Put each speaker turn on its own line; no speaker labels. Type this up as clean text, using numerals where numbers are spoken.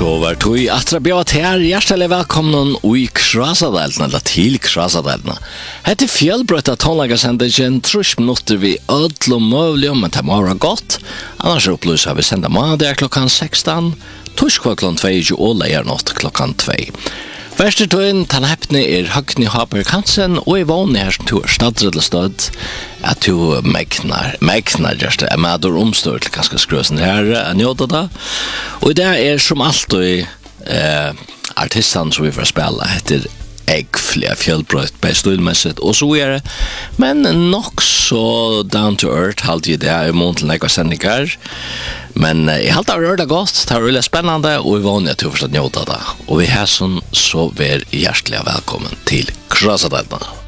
Så var tog att bjöd här hjärtligt välkommen i Krasadalna eller till Krasadalna. Hette fjällbröta tonlagarsändningen 30 minuter vid ödl och möjlig men det var gott. Annars upplösar vi sända månader klockan 16, torsdag klockan 2 och lejarnåt klockan 2. Första tøyen til heppne Høgni Haber Kansen og I vanlig her som du stadredelig stødd at du megnar just det med å omstå til ganske skrøsen her njøda da og det som alltid artistene som vi får spela heter Eggflia fjellbrøtt på stilmessigt og så det men nok så down to earth halte jeg det I mån til nekva sendinger men jeg halte det rørte godt det var veldig spennende og I vanlig at du forstått njøda da og vi har sånn så vær hjertelig velkommen til Krasadalna.